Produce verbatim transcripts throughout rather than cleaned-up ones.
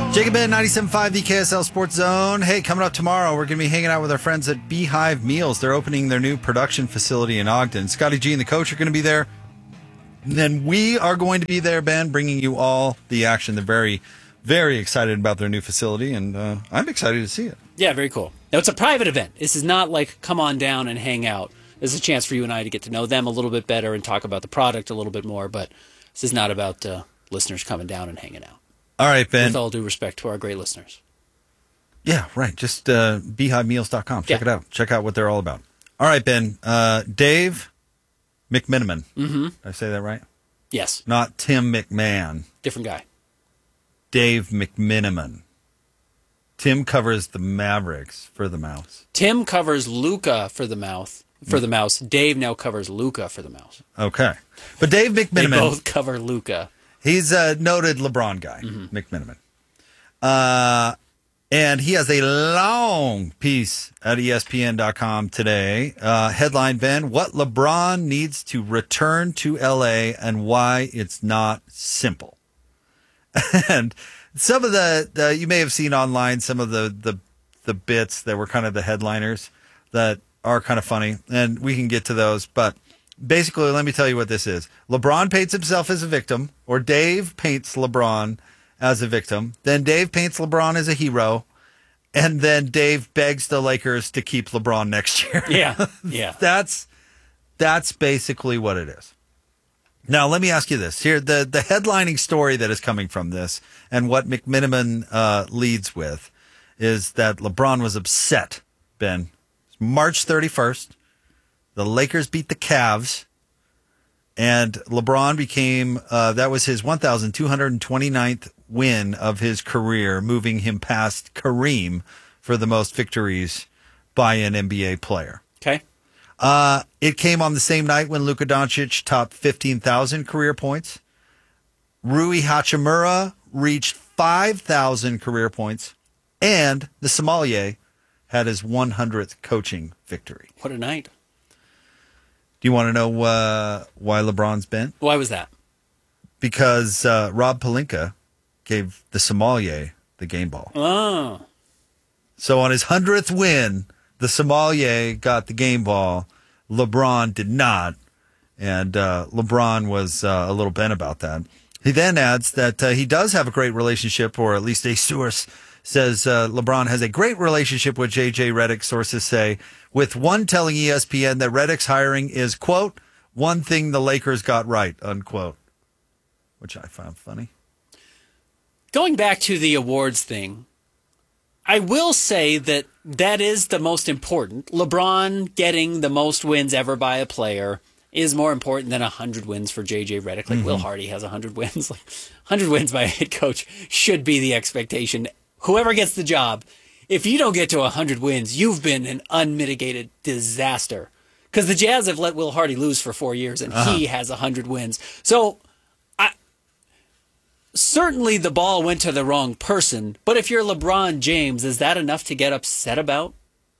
Jacob Ben, ninety-seven point five, the K S L Sports Zone. Hey, coming up tomorrow, we're going to be hanging out with our friends at Beehive Meals. They're opening their new production facility in Ogden. Scotty G and the coach are going to be there. And then we are going to be there, Ben, bringing you all the action. They're very, very excited about their new facility, and uh, I'm excited to see it. Yeah, very cool. Now, it's a private event. This is not like come on down and hang out. This is a chance for you and I to get to know them a little bit better and talk about the product a little bit more, but this is not about uh, listeners coming down and hanging out. All right, Ben. With all due respect to our great listeners. Yeah, right. Just uh, beehive meals dot com. Check Yeah. it out. Check out what they're all about. All right, Ben. Uh, Dave McMiniman. Mm-hmm. Did I say that right? Yes. Not Tim McMahon. Different guy. Dave McMiniman. Tim covers the Mavericks for the Mouse. Tim covers Luca for the mouth. For the mouse. Dave now covers Luca for the mouse. Okay. But Dave McMiniman. They both cover Luca. He's a noted LeBron guy, mm-hmm. McMiniman. Uh, and he has a long piece at E S P N dot com today. Uh, headline, Ben, what LeBron needs to return to L A and why it's not simple. And some of the, the, you may have seen online some of the, the, the bits that were kind of the headliners that are kind of funny, and we can get to those, but basically, let me tell you what this is. LeBron paints himself as a victim, or Dave paints LeBron as a victim. Then Dave paints LeBron as a hero, and then Dave begs the Lakers to keep LeBron next year. Yeah, yeah. that's that's basically what it is. Now, let me ask you this. Here, the, the headlining story that is coming from this, and what McMiniman uh, leads with, is that LeBron was upset, Ben. March thirty-first. The Lakers beat the Cavs, and LeBron became, uh, that was his one thousand two hundred twenty-ninth win of his career, moving him past Kareem for the most victories by an N B A player. Okay. Uh, it came on the same night when Luka Doncic topped fifteen thousand career points. Rui Hachimura reached five thousand career points, and the sommelier had his one hundredth coaching victory. What a night. Do you want to know uh, why LeBron's bent? Why was that? Because uh, Rob Pelinka gave the sommelier the game ball. Oh. So on his hundredth win, the sommelier got the game ball. LeBron did not. And uh, LeBron was uh, a little bent about that. He then adds that uh, he does have a great relationship, or at least a source says uh, LeBron has a great relationship with J J Redick, sources say, with one telling E S P N that Redick's hiring is, quote, one thing the Lakers got right, unquote, which I found funny. Going back to the awards thing, I will say that that is the most important. LeBron getting the most wins ever by a player is more important than one hundred wins for J J Redick. Like, mm-hmm. Will Hardy has one hundred wins. Like, one hundred wins by a head coach should be the expectation. Whoever gets the job, if you don't get to one hundred wins, you've been an unmitigated disaster. Because the Jazz have let Will Hardy lose for four years, and uh-huh. he has one hundred wins. So, I, certainly the ball went to the wrong person, but if you're LeBron James, is that enough to get upset about?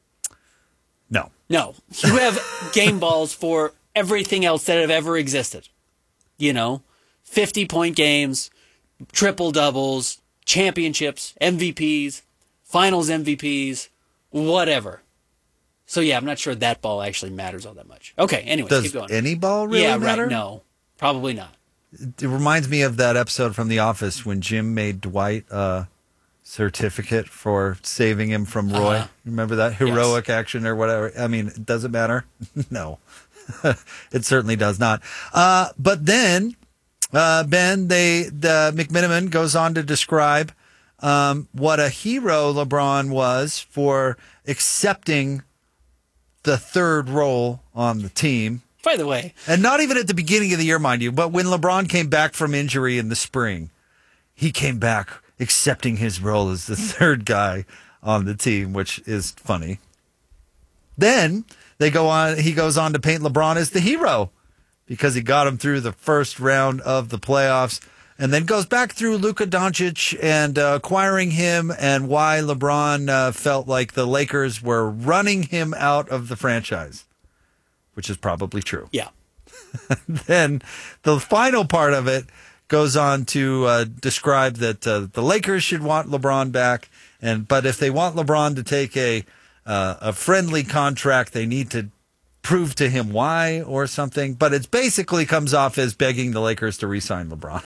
No. No. You have game balls for everything else that have ever existed. You know, fifty-point games, triple-doubles, championships, M V Ps, finals M V Ps, whatever. So, yeah, I'm not sure that ball actually matters all that much. Okay, anyways, Does keep going. any ball really yeah, matter? Right, no, probably not. It reminds me of that episode from The Office when Jim made Dwight a certificate for saving him from Roy. Uh-huh. Remember that heroic yes. action or whatever? I mean, does it matter? No, it certainly does not. Uh, but then, uh, Ben, they the McMiniman goes on to describe um, what a hero LeBron was for accepting the third role on the team. By the way. And not even at the beginning of the year, mind you, but when LeBron came back from injury in the spring, he came back accepting his role as the third guy on the team, which is funny. Then they go on, he goes on to paint LeBron as the hero because he got him through the first round of the playoffs, and then goes back through Luka Doncic and uh, acquiring him and why LeBron uh, felt like the Lakers were running him out of the franchise, which is probably true. Yeah. Then the final part of it goes on to uh, describe that uh, the Lakers should want LeBron back, and but if they want LeBron to take a uh, a friendly contract, they need to prove to him why or something. But it basically comes off as begging the Lakers to re-sign LeBron.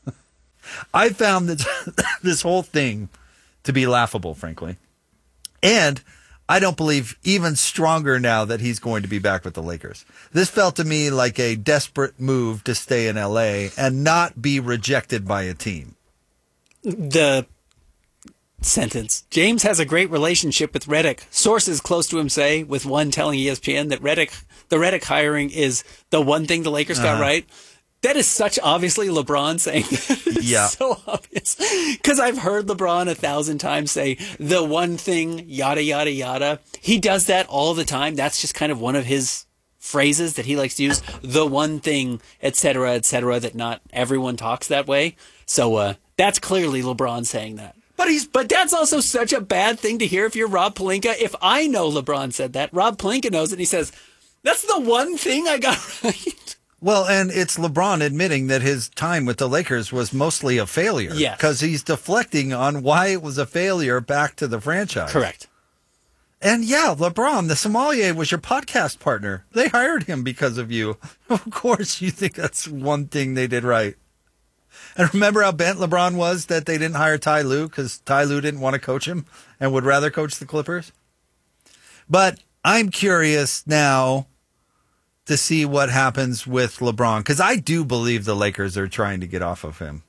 I found this this whole thing to be laughable, frankly, and I don't believe even stronger now that he's going to be back with the Lakers. This felt to me like a desperate move to stay in L A and not be rejected by a team. The sentence, James has a great relationship with Redick. Sources close to him say, with one telling E S P N that Redick, the Redick hiring is the one thing the Lakers got uh-huh. right. That is such obviously LeBron saying that. It's yeah. so obvious. Because I've heard LeBron a thousand times say the one thing, yada, yada, yada. He does that all the time. That's just kind of one of his phrases that he likes to use. The one thing, et cetera, et cetera, that not everyone talks that way. So uh, that's clearly LeBron saying that. But he's, but that's also such a bad thing to hear if you're Rob Pelinka. If I know LeBron said that, Rob Pelinka knows it. And he says, that's the one thing I got right. Well, and it's LeBron admitting that his time with the Lakers was mostly a failure. Yes. Because he's deflecting on why it was a failure back to the franchise. Correct. And yeah, LeBron, the sommelier was your podcast partner. They hired him because of you. Of course, you think that's one thing they did right. And remember how bent LeBron was that they didn't hire Ty Lue because Ty Lue didn't want to coach him and would rather coach the Clippers? But I'm curious now to see what happens with LeBron, because I do believe the Lakers are trying to get off of him.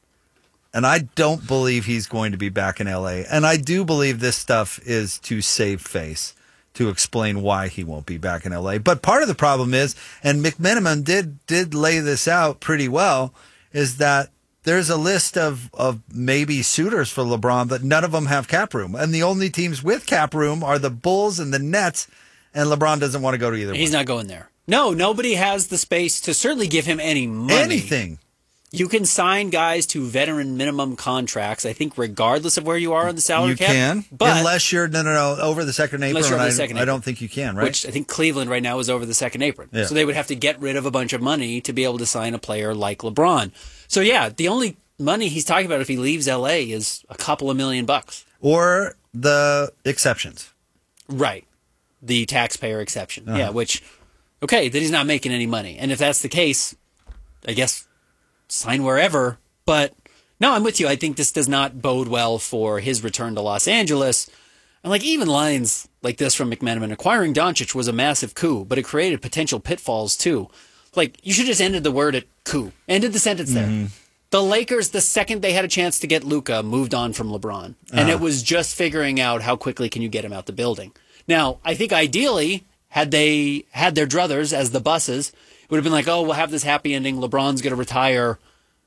And I don't believe he's going to be back in L A. And I do believe this stuff is to save face, to explain why he won't be back in L A. But part of the problem is, and McMenamin did did lay this out pretty well, is that there's a list of, of maybe suitors for LeBron, but none of them have cap room. And the only teams with cap room are the Bulls and the Nets, and LeBron doesn't want to go to either He's one. not going there. No, nobody has the space to certainly give him any money. Anything. You can sign guys to veteran minimum contracts, I think, regardless of where you are on the salary you cap. You can, but unless you're, no, no, no, over the second apron. Unless you're over I, the second apron. I don't think you can, right? Which I think Cleveland right now is over the second apron. Yeah. So they would have to get rid of a bunch of money to be able to sign a player like LeBron. So yeah, the only money he's talking about if he leaves L A is a couple of million bucks. Or the exceptions. Right. The taxpayer exception. Uh-huh. Yeah, which... Okay, then he's not making any money. And if that's the case, I guess sign wherever. But no, I'm with you. I think this does not bode well for his return to Los Angeles. And like even lines like this from McMenamin, acquiring Doncic was a massive coup, but it created potential pitfalls too. Like you should just ended the word at coup. Ended the sentence there. Mm-hmm. The Lakers, the second they had a chance to get Luka, moved on from LeBron. And uh-huh. it was just figuring out how quickly can you get him out the building. Now, I think ideally... Had they had their druthers as the buses, it would have been like, oh, we'll have this happy ending. LeBron's going to retire,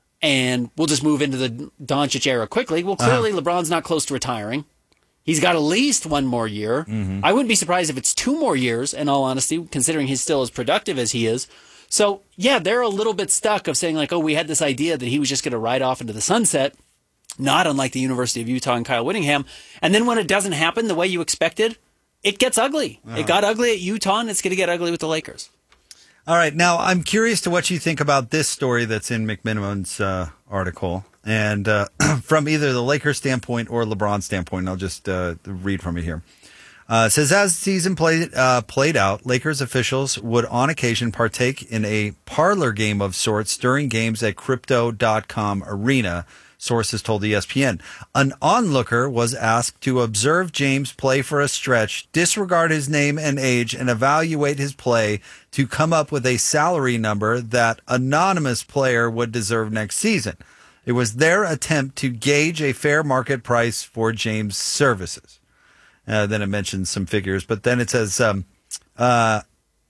and we'll just move into the Doncic era quickly. Well, clearly uh-huh. LeBron's not close to retiring. He's got at least one more year. Mm-hmm. I wouldn't be surprised if it's two more years, in all honesty, considering he's still as productive as he is. So, yeah, they're a little bit stuck of saying, like, oh, we had this idea that he was just going to ride off into the sunset, not unlike the University of Utah and Kyle Whittingham. And then when it doesn't happen the way you expected, it gets ugly. Uh-huh. It got ugly at Utah, and it's going to get ugly with the Lakers. All right. Now, I'm curious to what you think about this story that's in McMenamin's uh, article. And uh, from either the Lakers standpoint or LeBron's standpoint, I'll just uh, read from it here. Uh, it says, as the season played, uh, played out, Lakers officials would on occasion partake in a parlor game of sorts during games at Crypto dot com Arena, sources told E S P N. An onlooker was asked to observe James play for a stretch, disregard his name and age, and evaluate his play to come up with a salary number that anonymous player would deserve next season. It was their attempt to gauge a fair market price for James' services. Uh, then it mentions some figures, but then it says, um, uh,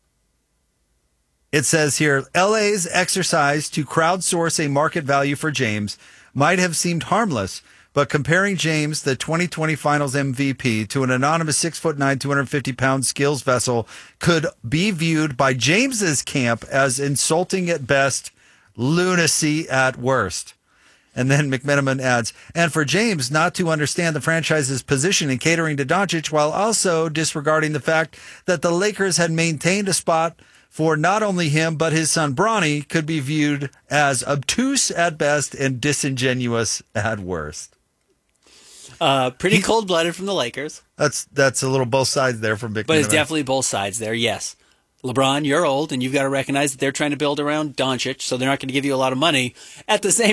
it says here, L A's exercise to crowdsource a market value for James might have seemed harmless, but comparing James, the twenty twenty Finals M V P, to an anonymous six foot nine, two hundred fifty pound skills vessel could be viewed by James's camp as insulting at best, lunacy at worst. And then McMenamin adds, and for James not to understand the franchise's position in catering to Doncic while also disregarding the fact that the Lakers had maintained a spot for not only him, but his son Bronny could be viewed as obtuse at best and disingenuous at worst. Uh, pretty cold-blooded from the Lakers. That's that's a little both sides there from Big. But it's definitely both sides there, yes. LeBron, you're old, and you've got to recognize that they're trying to build around Doncic, so they're not going to give you a lot of money. At the same